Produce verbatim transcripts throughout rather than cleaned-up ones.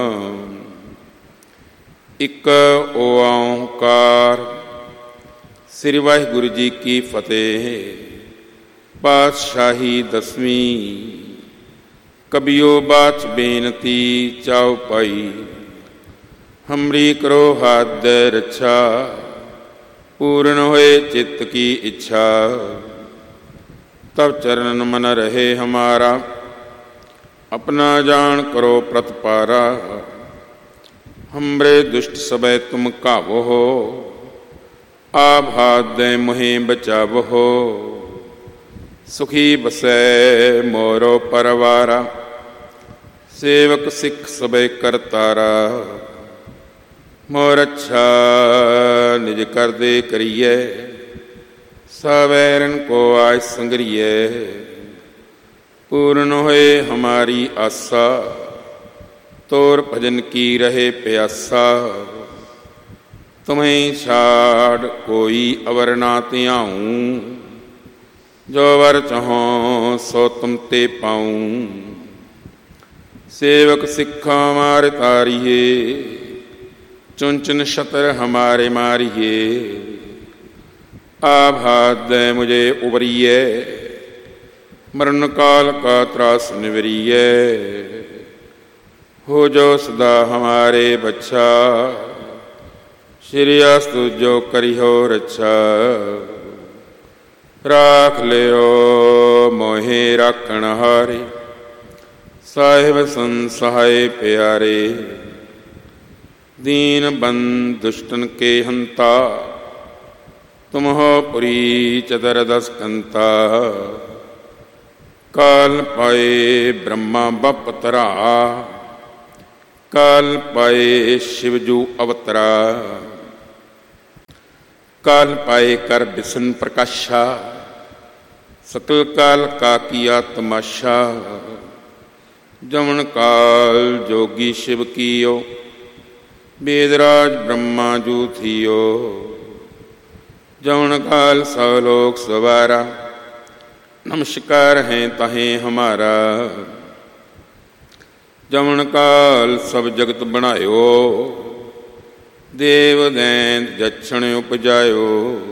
ਇੱਕ ਓਂਕਾਰ। ਸ੍ਰੀ ਵਾਹਿਗੁਰੂ ਜੀ ਕੀ ਫਤਿਹ। ਪਾਤਸ਼ਾਹੀ ਦਸਵੀਂ। ਕਬਿਓ ਬਾਚ ਬੇਨਤੀ ਚਾਉ ਪਾਈ। ਹਮਰੀ ਕਰੋ ਹੱਦ ਰੱਛਾ, ਪੂਰਨ ਹੋਏ ਚਿੱਤ ਕੀ ਇੱਛਾ। ਤਬ ਚਰਨ ਮਨ ਰਹੇ ਹਮਾਰਾ, ਆਪਣਾ ਜਾਣ ਕਰੋ ਪ੍ਰਤਪਾਰਾ। ਹਮਰੇ ਦੁਸ਼ਟ ਸਭੈ ਤੁਮ ਕਾਵੋ, ਆਭਾਦ ਦੇ ਮੁਹਿ ਬਚਾਵੋ। ਸੁਖੀ ਬਸੈ ਮੋਰੋ ਪਰਵਾਰਾ, ਸੇਵਕ ਸਿੱਖ ਸਭੈ ਕਰਤਾਰਾ। ਮੋਰ ਅੱਛਾ ਨਿਜ ਕਰਦੇ ਕਰੀਏ, ਸਵੈਰਨ ਕੋ ਆਜ ਸੰਗਰੀਏ। ਪੂਰਨ ਹੋਏ ਹਮਾਰੀ ਆਸਾ, ਤੋਰ ਭਜਨ ਕੀ ਰਹੇ ਪਿਆਸਾ। ਤੁਮਹਿ ਛਾੜ ਕੋਈ ਅਵਰ ਨਾ ਧਿਆਊਂ, ਜੋ ਵਰ ਚਾਹੋਂ ਸੋ ਤੁਮ ਤੇ ਪਾਊਂ। ਸੇਵਕ ਸਿੱਖਾ ਮਾਰ ਤਾਰੀਏ, ਚੁੰਚਨ ਛਤਰ ਹਮਾਰੇ ਮਾਰੀਏ। ਆਭਾਦ ਮੁਝੇ ਉਬਰੀਏ, ਮਰਨ ਕਾਲ ਕਾ ਤਰਾਸ ਨਿਵਰੀਏ। ਹੋ ਜੋ ਸਦਾ ਹਮਾਰੇ ਬੱਚਾ, ਸ਼੍ਰੀ ਅਸਤੁ ਜੋ ਕਰੀ ਹੋ ਰੱਛਾ। ਰਾਖ ਲਿਓ ਮੋਹਿ ਰਾਖਣ ਹਾਰੇ, ਸਾਹਿਬ ਸੰਸਹਾਏ ਪਿਆਰੇ। ਦੀਨ ਬੰਦ ਦੁਸ਼ਟਨ ਕੇ ਹੰਤਾ, ਤੁਮ ਹੋ ਪੁਰੀ ਚਤਰ ਦਸ ਕੰਤਾ। ਕਾਲ ਪਾਏ ਬ੍ਰਹਮਾ ਬਪ ਧਰਾ, ਕਾਲ ਪਾਏ ਸ਼ਿਵਜੂ ਅਵਤਰਾ। ਕਾਲ ਪਾਏ ਕਰ ਬਿਸ਼ਨ ਪ੍ਰਕਾਸ਼ਾ, ਸਕਲ ਕਾਲ ਕਾ ਕੀਆ ਤਮਾਸ਼ਾ। ਜਮਨ ਕਾਲ ਜੋਗੀ ਸ਼ਿਵ ਕੀਓ, ਵੇਦਰਾਜ ਬ੍ਰਹਮਾ ਜੂ ਥੀਓ। ਜਮਨ ਕਾਲ ਸਭ ਲੋਕ ਸਵਾਰਾ, ਨਮਸਕਾਰ ਹੈ ਤਹੇ ਹਮਾਰਾ। ਜਮਨ ਕਾਲ ਸਭ ਜਗਤ ਬਣਾਇਓ, ਦੇਵ ਦੈਂਤ ਜਛਣ ਉਪਜਾਇਓ।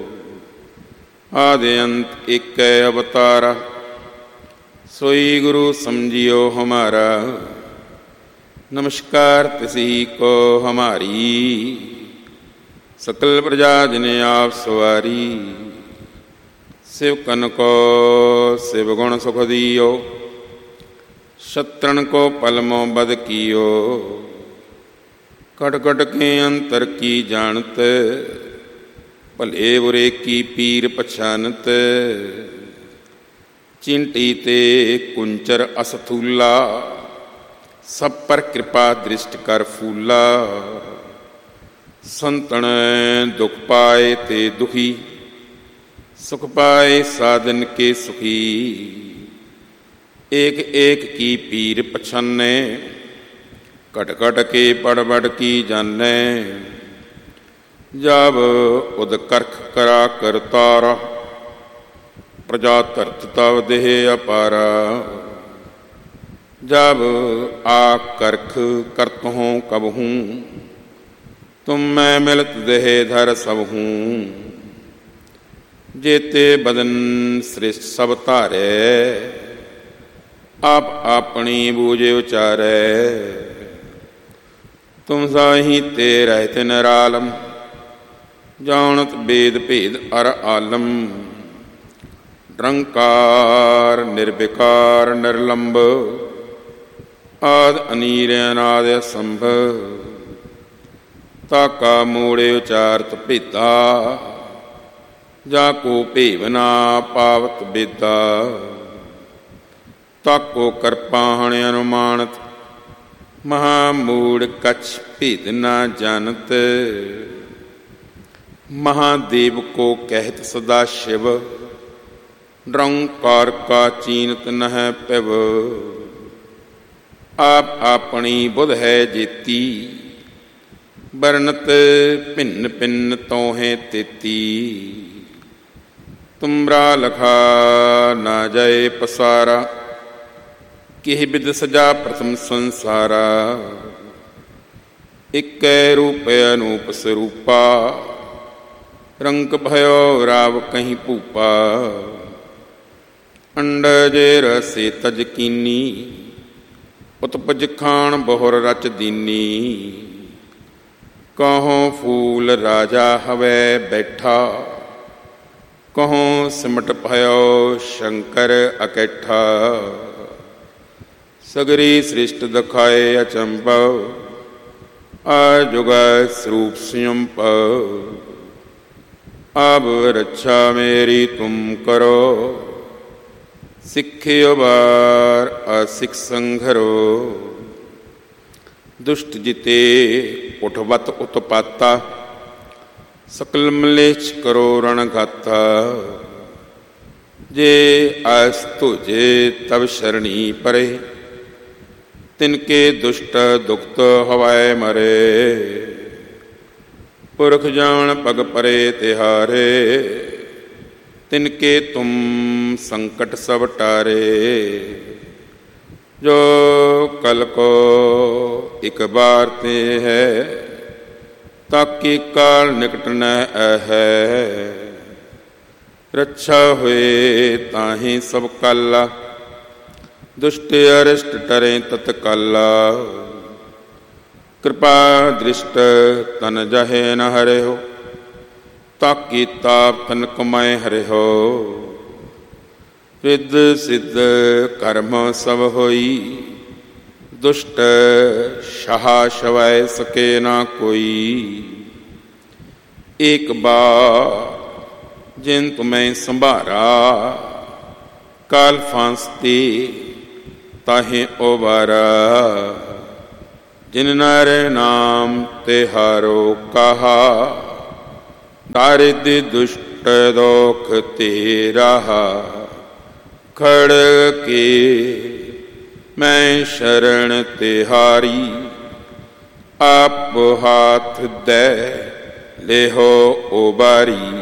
ਆਦਿ ਅੰਤ ਏਕੈ ਅਵਤਾਰਾ, ਸੋਈ ਗੁਰੂ ਸਮਝਿਓ ਹਮਾਰਾ। ਨਮਸਕਾਰ ਤਿਸੀ ਕੋ ਹਮਾਰੀ, ਸਕਲ ਪ੍ਰਜਾ ਜਿਨ ਆਪ ਸਵਾਰੀ। ਸਿਵ ਕਨ ਕੋ ਸਿਵ ਗੁਣ ਸੁਖ ਦਿਓ, ਸ਼ਤਰਨ ਕੋ ਪਲਮੋ ਬਦ ਕੀਓ। ਕਟ ਕਟ ਕੇ ਅੰਤਰ ਕੀ ਜਾਣਤ, ਭਲੇ ਬੁਰੇ ਕੀ ਪੀਰ ਪਛਾਨਤ। ਚਿੰਟੀ ਤੇ ਕੁੰਚਰ ਅਸਥੂਲਾ, ਸਭ ਪਰ ਕਿਰਪਾ ਦ੍ਰਿਸ਼ਟ ਕਰ ਫੂਲਾ। ਸੰਤਨ ਦੁਖ ਪਾਏ ਤੇ ਦੁਖੀ, ਸੁਖ ਪਾਏ ਸਾਧਨ ਕੇ ਸੁਖੀ। ਏਕ ਏਕ ਕੀ ਪੀਰ ਪਛਾਨੈ, ਘਟ ਘਟ ਕੇ ਪੜ ਪੜ ਕੀ ਜਾਨੈ। ਜਬ ਉਦ ਕਰਖ ਕਰਾ ਕਰਤਾਰਾ, ਪ੍ਰਜਾ ਧਰਤ ਤਵ ਦੇਹ ਅਪਾਰਾ। ਜਬ ਆ ਕਰਖ ਕਰਤਹੋਂ ਕਬਹੂੰ, ਤੁਮ ਮੈਂ ਮਿਲਤ ਦੇਹ ਧਰ ਸਬਹੂੰ। ਜੇਤੇ ਬਦਨ ਸ੍ਰਿਸ਼ਟ ਸਭ ਧਾਰੈ, ਆਪ ਆਪਣੀ ਬੂਝ ਉਚਾਰੈ। ਤੁਮ ਸਾਹੀ ਤੇ ਰਹਿਤ ਨਿਰਾਲਮ, ਜਾਣਤ ਬੇਦ ਭੇਦ ਅਰ ਆਲਮ। ਨਿਰੰਕਾਰ ਨਿਰਵਿਕਾਰ ਨਿਰਲੰਭ, ਆਦ ਅਨੀਰ ਅਨਾਦ ਅਸੰਭ। ਤਾਕਾ ਮੂੜੇ ਉਚਾਰਤ ਭੇਦਾ, ਜਾ ਕੋ ਭੇਵ ਨਾ ਪਾਵਤ ਬੇਦਾ। ਤਾਕੋ ਕਰਪਾਹਣ ਅਨੁਮਾਨਤ, ਮਹਾਮੂੜ ਕਛ ਭੇਦ ਨਾ ਜਾਨਤ। ਮਹਾਦੇਵ ਕੋ ਕਹਿਤ ਸਦਾ ਸ਼ਿਵ, ਨਿਰੰਕਾਰ ਕਾ ਚੀਨਤ ਨਹਿ ਪਿਵ। ਆਪ ਆਪਣੀ ਬੁਧ ਹੈ ਜੇਤੀ, ਬਰਨਤ ਭਿੰਨ ਭਿੰਨ ਤੋਹੇ ਤੇਤੀ। ਤੁਮਰਾ ਲਖਾ ਨਾ ਜਾਏ ਪਸਾਰਾ, ਕਿਹ ਬਿਦ ਸਜਾ ਪ੍ਰਥਮ ਸੰਸਾਰਾ। इकै रूप अनूप स्वरूपा, रंग भयो राव कहीं भूपा। अंडज रसे तज कीनी, उत्पज खान बहुर रच दीनी। कहों फूल राजा हवै बैठा, कहों सिमट भयो शंकर अकैठा। सगरी सृष्ट दिखाए अचंभव, आजुग स्वरूप स्वयंभव। अब रक्षा मेरी तुम करो, सिखे बार असिख संघरो। दुष्ट जिते उठवत उत्पाता, सकल मलेच्छ करो रणघाता। जे आस तुझे तब शरणी परे, तिनके दुष्ट दुखत हवाए मरे। पुरख जान पग परे तिहारे, तिनके तुम संकट सब टारे। जो कल को एक बार ते है, ताकि काल निकट न है। रक्षा हुए ताहि सब काला, दुष्ट अरिष्ट टरे तत्काला। कृपा दृष्ट तन जहे न हरे हो, ताकि ताप तन कमाए हरे हो। रिद्ध सिद्ध कर्म सब होई, दुष्ट शहा शवै सके ना कोई। एक बार जिन तुम्हें संभारा, काल फांसती ताहे ओबारा। जिन नर नाम तेहारो कहा, दारिद्र दुष्ट दोख तेरा। खड़ के मैं शरण तिहारी, आप हाथ दे ले हो उबारी।